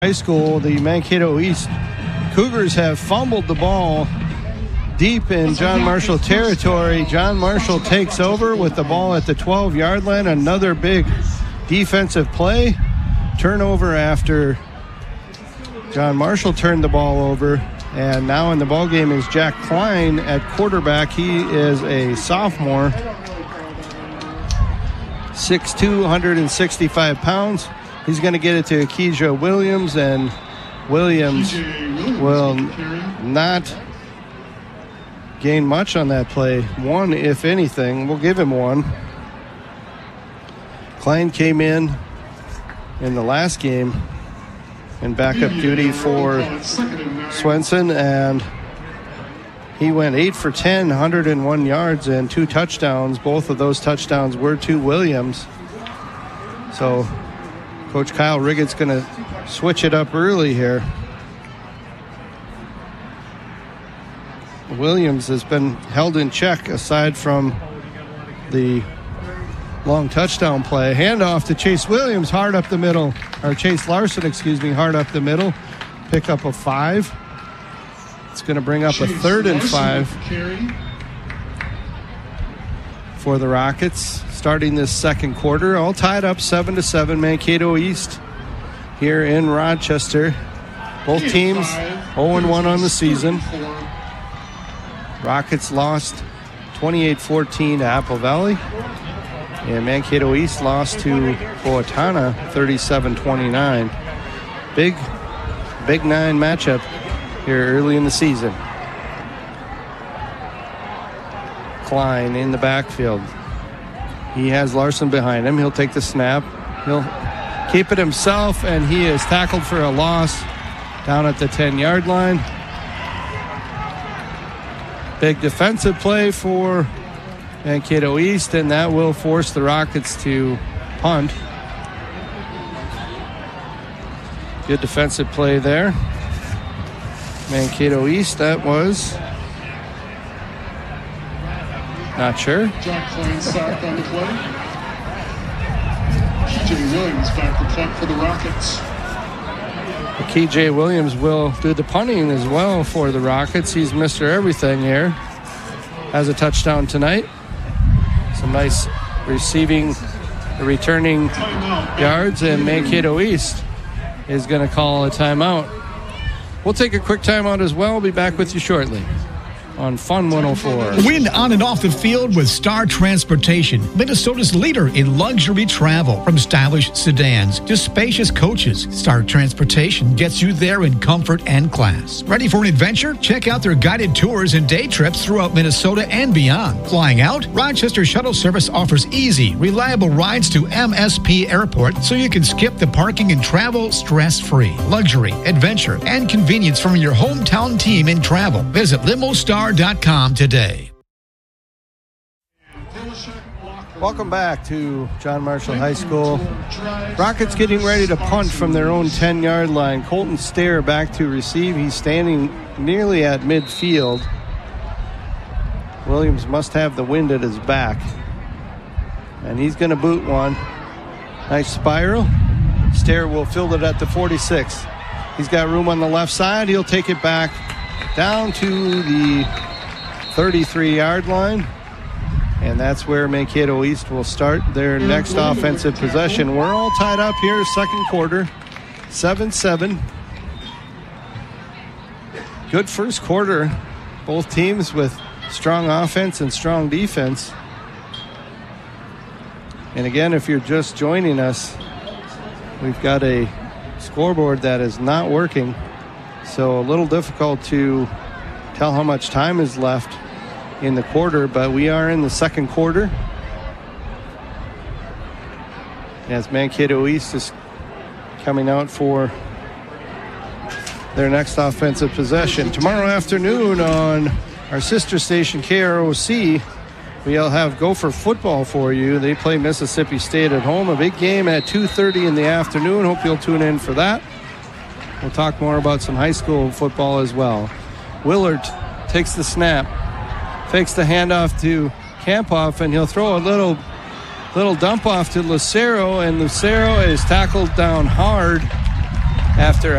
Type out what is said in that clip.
High School, the Mankato East Cougars have fumbled the ball deep in John Marshall territory. John Marshall takes over with the ball at the 12-yard line. Another big defensive play. Turnover after John Marshall turned the ball over. And now in the ball game is Jack Klein at quarterback. He is a sophomore, 6'2", 165 pounds. He's going to get it to Keija Williams, and Williams will not gain much on that play. One, if anything. We'll give him one. Klein came in the last game in backup duty for Swenson, and he went 8 for 10, 101 yards and 2 touchdowns. Both of those touchdowns were to Williams. So Coach Kyle Riggett's going to switch it up early here. Williams has been held in check aside from the long touchdown play. Handoff to Chase Williams, hard up the middle. Or Chase Larson, hard up the middle. Pick up a 5. It's going to bring up a 3rd and 5 for the Rockets starting this second quarter. All tied up 7-7. Mankato East here in Rochester. Both teams 0-1 on the season. Rockets lost 28-14 to Apple Valley. And Mankato East lost to Owatonna 37-29. Big 9 matchup here early in the season. Klein in the backfield. He has Larson behind him. He'll take the snap. He'll keep it himself, and he is tackled for a loss down at the 10-yard line. Big defensive play for Mankato East, and that will force the Rockets to punt. Good defensive play there. Mankato East, that was not sure. Jack Klein sacked on the play. KJ Williams back to punt for the Rockets. KJ Williams will do the punting as well for the Rockets. He's Mr. Everything here. Has a touchdown tonight. Some nice returning yards, and Mankato East is going to call a timeout. We'll take a quick timeout as well. We'll be back with you shortly on Fun 104. Win on and off the field with Star Transportation, Minnesota's leader in luxury travel. From stylish sedans to spacious coaches, Star Transportation gets you there in comfort and class. Ready for an adventure? Check out their guided tours and day trips throughout Minnesota and beyond. Flying out? Rochester Shuttle Service offers easy, reliable rides to MSP Airport so you can skip the parking and travel stress-free. Luxury, adventure, and convenience from your hometown team in travel. Visit LimoStar.com today. Welcome back to John Marshall High School. Rockets getting ready to punt from their own 10-yard line. Colton Stair back to receive. He's standing nearly at midfield. Williams must have the wind at his back. And he's going to boot one. Nice spiral. Stair will field it at the 46. He's got room on the left side. He'll take it back down to the 33-yard line, and that's where Mankato East will start their next offensive possession. We're all tied up here, second quarter, 7-7. Good first quarter, both teams with strong offense and strong defense. And again, if you're just joining us, we've got a scoreboard that is not working. So a little difficult to tell how much time is left in the quarter, but we are in the second quarter as Mankato East is coming out for their next offensive possession. Tomorrow afternoon on our sister station KROC, we'll have Gopher football for you. They play Mississippi State at home, a big game at 2:30 in the afternoon. Hope you'll tune in for that. We'll talk more about some high school football as well. Willard takes the snap, fakes the handoff to Kampoff, and he'll throw a little dump off to Lucero, and Lucero is tackled down hard after